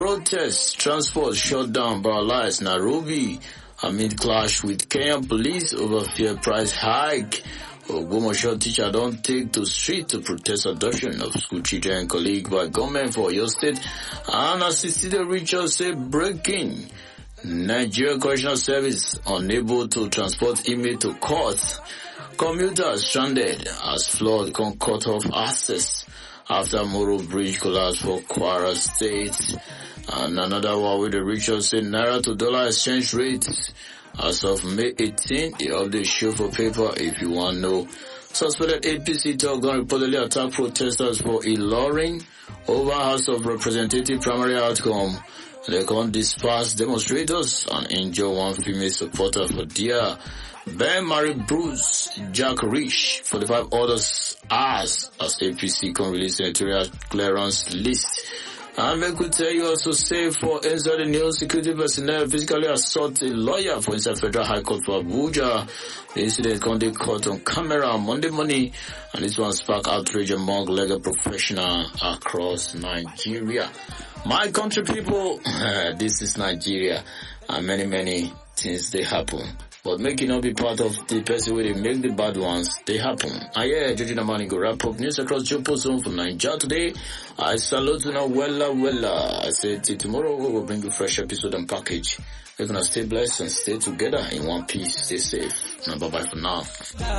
Protests, transport shut down, paralyzed Nairobi amid clash with Kenyan police over fuel price hike. Ogbomoso teacher don't take to street to protest adoption of school children and colleague by government for your state. And assisted Richard say breaking. Nigeria Correctional Service unable to transport inmate to court. Commuters stranded as flood can cut off access after Moro Bridge collapse for Kwara State. And another one with the Richard said Naira to dollar exchange rate as of May 18. The update show for paper if you want to know. Suspected APC Togon reportedly attacked protesters for Ilorin over House of Representative primary outcome. They can disperse demonstrators and injure one female supporter for their Ben Mary Bruce, Jack Rich, 45 others as APC can release senatorial clearance list. And we could tell you also say for inside the news, security personnel physically assault a lawyer for inside Federal High Court for Abuja. The incident can be caught on camera on Monday morning, and this one sparked outrage among legal professionals across Nigeria. My country people, this is Nigeria, and many things they happen. But make it not be part of the person where they make the bad ones, they happen. And yeah, Georgie Namani go wrap up news across Jopo Zone from Nigeria today. I salute you now, wella. I said till tomorrow we will bring you a fresh episode and package. We're gonna stay blessed and stay together in one piece. Stay safe. Now bye bye for now.